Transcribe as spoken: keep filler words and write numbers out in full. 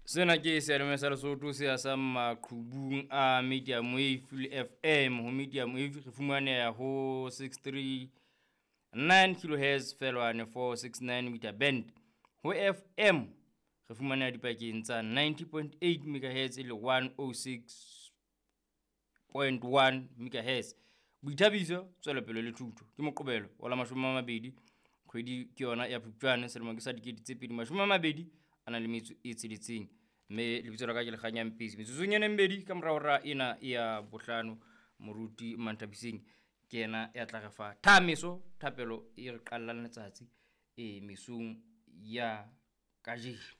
Sena ke sealeme sa Lesotho se sa maqhubung a medium wave F M ho medium wave re fumaneha ho six three nine kilohertz felwane four six nine meter band. Ho F M re fumaneha dipakeng tsa ninety point eight megahertz le one oh six point one megahertz. Boithabiso tswelopele le thuto ke Moqebelo wa la mashome a mabedi kgwedi ke yona ya Phupjane selemo ke sa dikete tse pedi mashome a mabedi ana le metso e tsheletseng. Me lebitso la ka ke le Kganyang Pisi metsotsong ene mbedi ka morao ra ena ya bohlano moruti Manthabiseng ke yena ya tla re fa thamiso thapelo e re qallang letsatsi e mesong ya kajeno.